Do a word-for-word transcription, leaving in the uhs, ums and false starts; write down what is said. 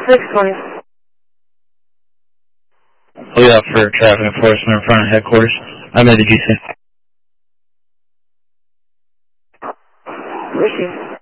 six twenty. Pull you out for traffic enforcement in front of headquarters. I'm at the G C. Receive.